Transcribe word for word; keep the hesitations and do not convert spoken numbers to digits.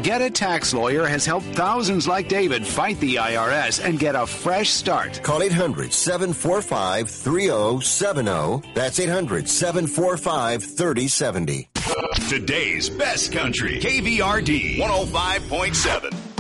Get a Tax Lawyer has helped thousands like David fight the I R S and get a fresh start. Call eight hundred, seven four five, three oh seven oh. That's eight hundred, seven four five, three oh seven oh. Today's best country, K V R D one oh five point seven.